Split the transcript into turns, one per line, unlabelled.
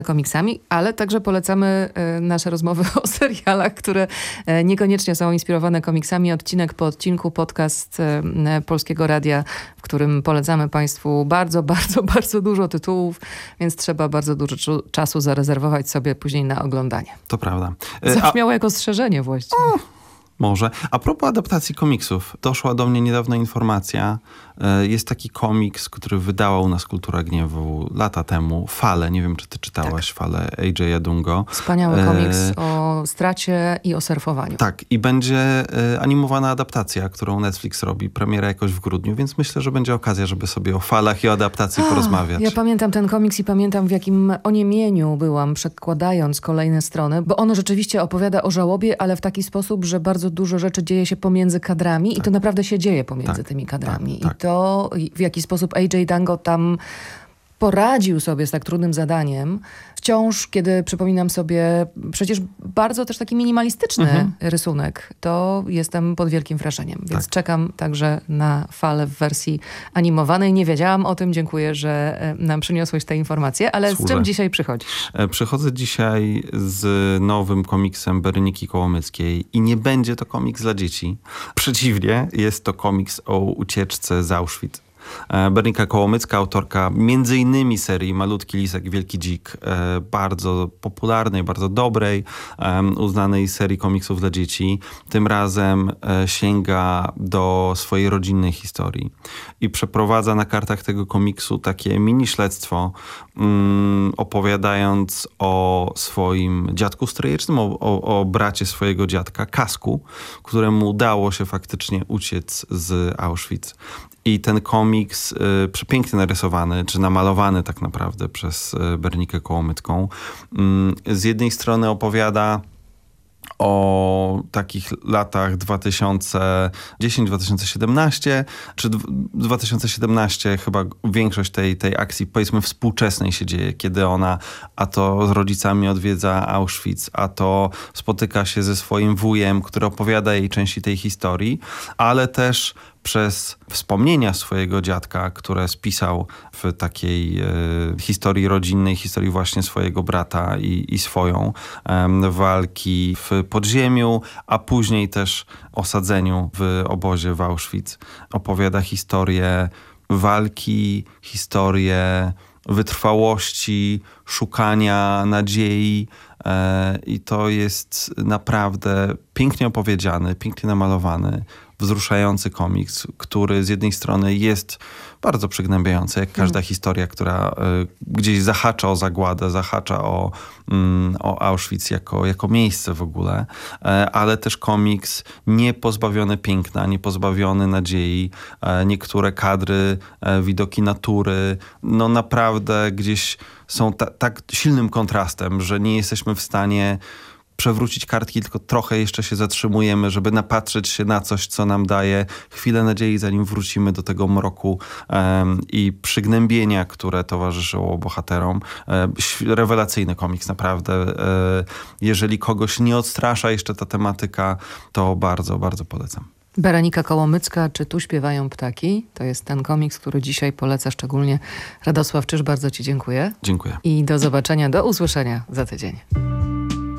komiksami, ale także polecamy nasze rozmowy o serialach, które niekoniecznie są inspirowane komiksami. Odcinek po odcinku, podcast Polskiego Radia, w którym polecamy Państwu bardzo, bardzo, bardzo dużo tytułów, więc trzeba bardzo dużo czasu zarezerwować sobie później na oglądanie.
To prawda.
Zabrzmiało jako ostrzeżenie właściwie.
Może. A propos adaptacji komiksów, doszła do mnie niedawno informacja. Jest taki komiks, który wydała u nas Kultura Gniewu lata temu. Fale. Nie wiem, czy ty czytałaś Fale A.J. Dungo.
Wspaniały komiks o stracie i o surfowaniu.
Tak. I będzie animowana adaptacja, którą Netflix robi. Premiera jakoś w grudniu, więc myślę, że będzie okazja, żeby sobie o falach i o adaptacji porozmawiać.
Ja pamiętam ten komiks i pamiętam, w jakim oniemieniu byłam, przekładając kolejne strony, bo ono rzeczywiście opowiada o żałobie, ale w taki sposób, że bardzo dużo rzeczy dzieje się pomiędzy kadrami i to naprawdę się dzieje pomiędzy tymi kadrami.
Tak.
I to, w jaki sposób A.J. Dungo tam poradził sobie z tak trudnym zadaniem. Wciąż, kiedy przypominam sobie przecież bardzo też taki minimalistyczny rysunek, to jestem pod wielkim wrażeniem. Więc czekam także na Falę w wersji animowanej. Nie wiedziałam o tym. Dziękuję, że nam przyniosłeś te informacje. Ale z czym dzisiaj przychodzisz?
Przychodzę dzisiaj z nowym komiksem Bereniki Kołomyckiej i nie będzie to komiks dla dzieci. Przeciwnie, jest to komiks o ucieczce z Auschwitz. Berenika Kołomycka, autorka między innymi serii Malutki Lisek, Wielki Dzik, bardzo popularnej, bardzo dobrej, uznanej serii komiksów dla dzieci. Tym razem sięga do swojej rodzinnej historii i przeprowadza na kartach tego komiksu takie mini śledztwo, opowiadając o swoim dziadku stryjecznym, o bracie swojego dziadka, Kasku, któremu udało się faktycznie uciec z Auschwitz. I ten komiks przepięknie narysowany, czy namalowany tak naprawdę przez Berenikę Kołomycką, z jednej strony opowiada o takich latach 2010-2017, czy 2017 chyba większość tej akcji, powiedzmy, współczesnej się dzieje, kiedy ona a to z rodzicami odwiedza Auschwitz, a to spotyka się ze swoim wujem, który opowiada jej części tej historii, ale też przez wspomnienia swojego dziadka, które spisał w takiej historii rodzinnej, historii właśnie swojego brata i swoją, walki w podziemiu, a później też osadzeniu w obozie w Auschwitz. Opowiada historię walki, historię wytrwałości, szukania nadziei i to jest naprawdę pięknie opowiedziany, pięknie namalowany, wzruszający komiks, który z jednej strony jest bardzo przygnębiający, jak każda historia, która gdzieś zahacza o zagładę, zahacza o Auschwitz jako miejsce w ogóle, ale też komiks nie pozbawiony piękna, nie pozbawiony nadziei. Niektóre kadry, widoki natury, no naprawdę gdzieś są tak silnym kontrastem, że nie jesteśmy w stanie przewrócić kartki, tylko trochę jeszcze się zatrzymujemy, żeby napatrzeć się na coś, co nam daje chwilę nadziei, zanim wrócimy do tego mroku i przygnębienia, które towarzyszyło bohaterom. Rewelacyjny komiks, naprawdę. Jeżeli kogoś nie odstrasza jeszcze ta tematyka, to bardzo, bardzo polecam.
Berenika Kołomycka, Czy tu śpiewają ptaki? To jest ten komiks, który dzisiaj poleca szczególnie Radosław Czyż. Bardzo ci dziękuję.
Dziękuję.
I do zobaczenia, do usłyszenia za tydzień.